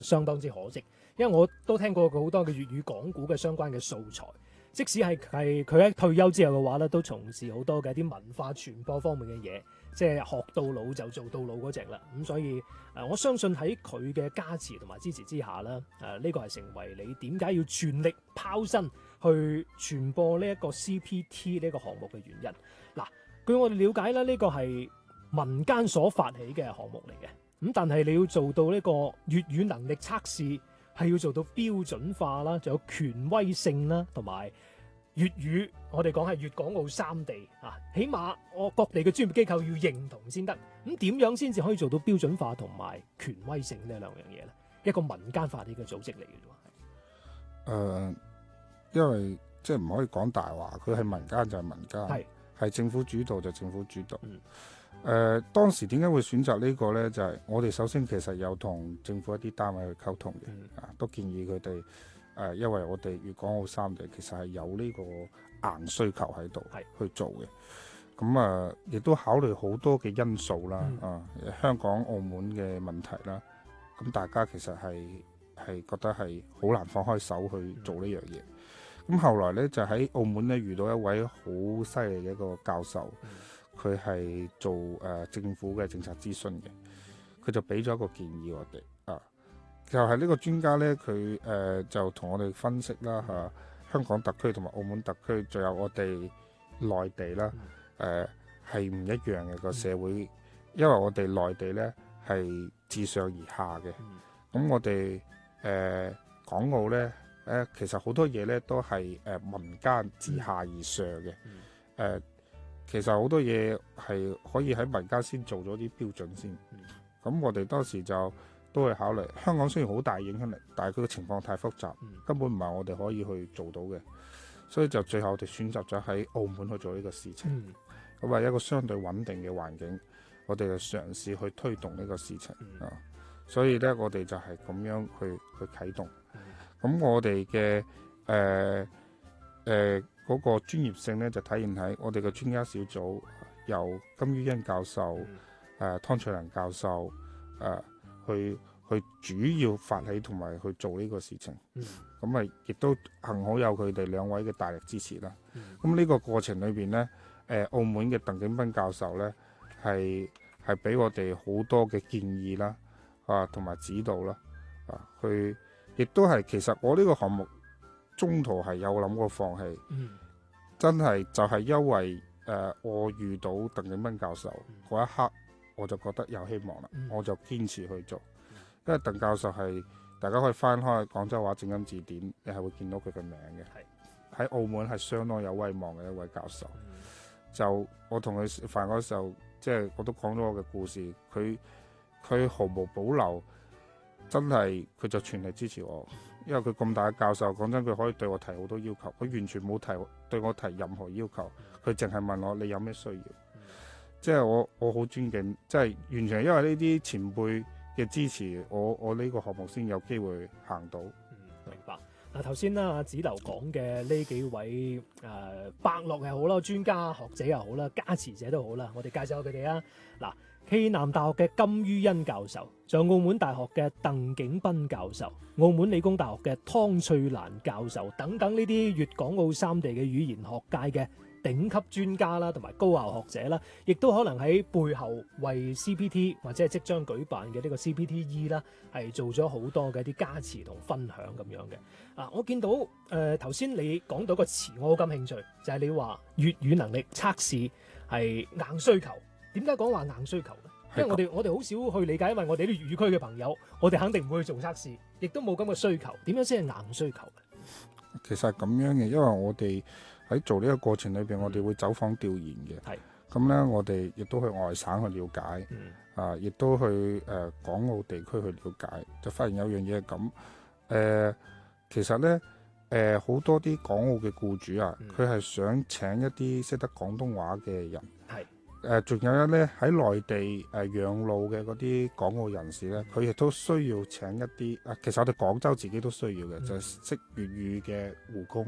相當之可惜，因為我都聽過好多嘅粵語講古嘅相關嘅素材。即使係佢喺退休之後嘅話咧，都從事好多嘅一啲文化傳播方面嘅嘢，即係學到老就做到老嗰隻啦。咁所以我相信喺佢嘅加持同埋支持之下啦，呢個係成為你點解要全力拋身去傳播呢一個 CPT 呢個項目嘅原因。嗱，據我哋了解咧，呢個係民間所發起嘅項目嚟嘅。咁但係你要做到呢個粵語能力測試，係要做到標準化啦，仲有權威性啦，同埋粵語，我哋講係粵港澳三地啊，起碼我各地嘅專業機構要認同先得。咁點樣先至可以做到標準化同埋權威性呢兩樣嘢咧？一個民間發起嘅組織嚟嘅啫。 因為即係唔可以講大話，佢係民間就係民間，係政府主導就政府主導。當時點解會選擇呢個呢？就係我哋首先其實有同政府一啲單位去溝通嘅，都建議佢哋因為我哋粵港澳三地其實係有呢個硬需求喺度去做嘅。咁亦都考慮好多嘅因素啦，香港、澳門嘅問題啦。咁大家其實係覺得係好難放開手去做呢樣嘢。咁後來呢，就喺澳門呢遇到一位好犀利嘅一個教授。佢係做政府嘅政策諮詢嘅，佢就俾咗一個建議我哋就係呢個專家呢，佢就同我哋分析啦香港特區同埋澳門特區，仲有我哋內地啦，係唔一樣嘅個社會，因為我哋內地呢係自上而下嘅，咁我哋港澳呢，其實好多嘢呢都係民間自下而上嘅，其實好多嘢係可以喺民間先做咗啲標準先。咁我哋當時就都會考慮，香港雖然好大影響力，但係佢嘅情況太複雜，根本唔係我哋可以去做到嘅。所以就最後我哋選擇咗喺澳門去做呢個事情。咁一個相對穩定嘅環境，我哋就嘗試去推動呢個事情。所以呢，我哋就係咁樣去啟動。咁我哋嘅嗰個專業性咧，就體現喺我哋嘅專家小組，由金于欣教授、湯翠蘭教授去主要發起同埋去做呢個事情。咁亦都幸好有佢哋兩位嘅大力支持啦。咁呢個過程裏邊呢，澳門嘅鄧景斌教授呢，係俾我哋好多嘅建議啦，同埋指導啦，佢亦都係其實我呢個項目中途係有諗過放棄。真係就係因為我遇到鄧景斌教授嗰一刻，我就覺得有希望啦，我就堅持去做。因為鄧教授係大家可以翻開廣州話正音字典，你係會見到佢嘅名嘅。喺澳門係相當有威望嘅一位教授。就我同佢食飯嗰時候，即係我都講咗我嘅故事，佢毫無保留，真係佢就全力支持我。因為佢咁大嘅教授，講真，佢可以對我提好多要求，佢完全冇對我提任何要求，佢淨係問我你有咩需要。即係我好尊敬，即係完全係因為呢啲前輩嘅支持，我呢個項目先有機會行到。 明白。嗱，頭先啦，阿子流講嘅呢幾位伯樂又好啦，專家學者又好啦，加持者都好啦，我哋介紹下佢哋啊。嗱，暨南大學嘅金于欣教授，仲有澳門大學嘅鄧景斌教授，澳門理工大學嘅湯翠蘭教授等等呢啲粵港澳三地嘅語言學界嘅頂級專家啦，同埋高校學者啦，亦都可能喺背後為 CPT 或者係即將舉辦嘅呢個 CPTE 啦，係做咗好多嘅一啲加持同分享咁樣嘅。我見到頭先你講到個詞，我好感興趣，就係你話粵語能力測試係硬需求。點解講話硬需求咧？因為我哋好少去理解，因為我哋啲粵語區嘅朋友，我哋肯定唔會去做測試，亦都冇咁嘅需求。點樣先係硬需求咧？ 其實係咁樣嘅，因為我哋喺做呢個過程裏邊，我哋會走訪調研嘅。咁咧，我哋亦都去外省去了解，亦都去港澳地區去了解，就發現有樣嘢係咁。其實咧，好多啲港澳嘅僱主啊，佢係想請一啲識得廣東話嘅人。仲有咧喺內地養老嘅嗰啲港澳人士咧，佢亦都需要請一啲其實我哋廣州自己都需要嘅，就係識粵語嘅護工。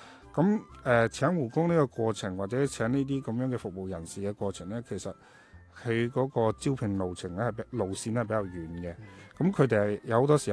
咁請護工呢個過程，或者請呢啲咁樣嘅服務人士嘅過程咧，其實佢嗰個招聘路程咧路線咧係比較遠嘅，咁佢哋係有好多時候。